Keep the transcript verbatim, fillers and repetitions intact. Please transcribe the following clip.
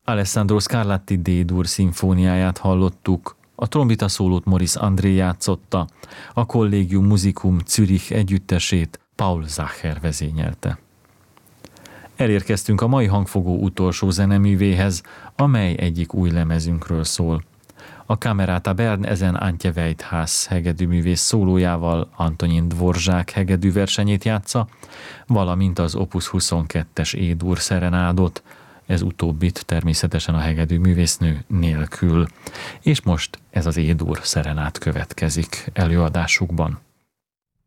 Alessandro Scarlatti D-dur szimfóniáját hallottuk, a trombita szólót Maurice André játszotta, a Collegium Musicum Zürich együttesét Paul Zacher vezényelte. Elérkeztünk a mai hangfogó utolsó zeneművéhez, amely egyik új lemezünkről szól. A Camerata Bern ezen Antje Weithaus hegedűművész szólójával Antonin Dvorzsák hegedűversenyét játsza, valamint az Opus huszonkettes E-dur szerenádot, ez utóbbit természetesen a hegedűművésznő nélkül. És most ez az E-dur szerenád következik előadásukban.